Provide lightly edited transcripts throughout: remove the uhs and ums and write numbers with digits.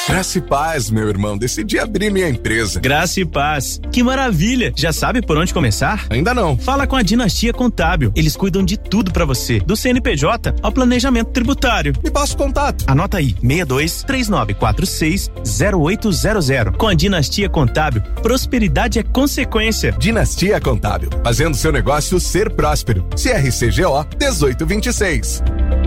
Graça e paz, meu irmão. Decidi abrir minha empresa. Graça e paz. Que maravilha! Já sabe por onde começar? Ainda não. Fala com a Dinastia Contábil. Eles cuidam de tudo pra você, do CNPJ ao planejamento tributário. Me passa o contato. Anota aí, 62-3946-0800. Com a Dinastia Contábil, prosperidade é consequência. Dinastia Contábil, fazendo seu negócio ser próspero. CRCGO 1826.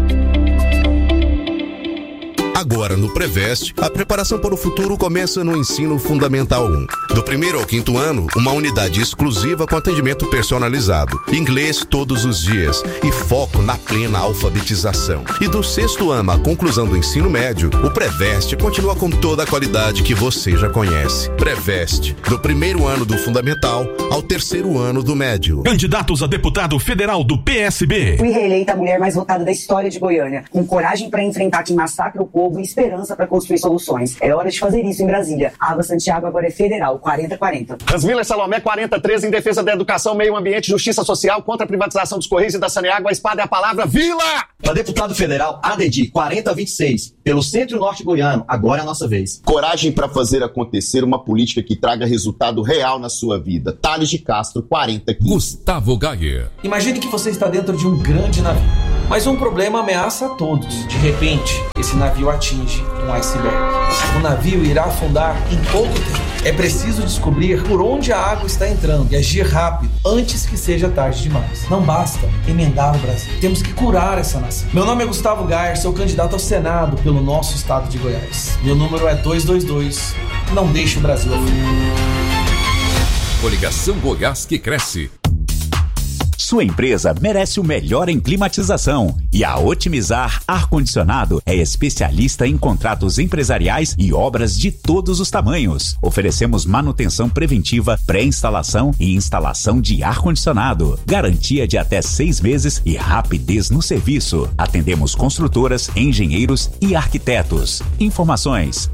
Agora no Preveste, a preparação para o futuro começa no Ensino Fundamental 1. Do 1º ao 5º ano, uma unidade exclusiva com atendimento personalizado, inglês todos os dias e foco na plena alfabetização. E do 6º ano à conclusão do ensino médio, o Preveste continua com toda a qualidade que você já conhece. Preveste, do 1º ano do Fundamental ao 3º ano do médio. Candidatos a deputado federal do PSB. Fui reeleita a mulher mais votada da história de Goiânia, com coragem para enfrentar quem massacra o povo e esperança para construir soluções. É hora de fazer isso em Brasília. A Água Santiago agora é federal, 40-40. Transmiller Salomé 4013 em defesa da educação, meio ambiente, justiça social, contra a privatização dos Correios e da Saneágua. A espada é a palavra Vila! Para deputado federal, ADEDI 4026, pelo Centro-Norte Goiano, agora é a nossa vez. Coragem para fazer acontecer uma política que traga resultado real na sua vida. Thales de Castro, 4015. Gustavo Gayer. Imagine que você está dentro de um grande navio, mas um problema ameaça a todos. De repente, esse navio atinge um iceberg. O navio irá afundar em pouco tempo. É preciso descobrir por onde a água está entrando e agir rápido, antes que seja tarde demais. Não basta emendar o Brasil. Temos que curar essa nação. Meu nome é Gustavo Gayer, sou candidato ao Senado pelo nosso estado de Goiás. Meu número é 222. Não deixe o Brasil afundar. Coligação Goiás que cresce. Sua empresa merece o melhor em climatização e a Otimizar Ar-Condicionado é especialista em contratos empresariais e obras de todos os tamanhos. Oferecemos manutenção preventiva, pré-instalação e instalação de ar-condicionado. Garantia de até 6 meses e rapidez no serviço. Atendemos construtoras, engenheiros e arquitetos. Informações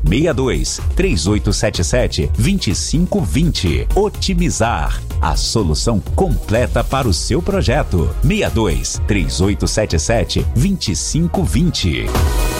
62-3877-2520. Otimizar, a solução completa para o seu projeto. 62-3877-2520.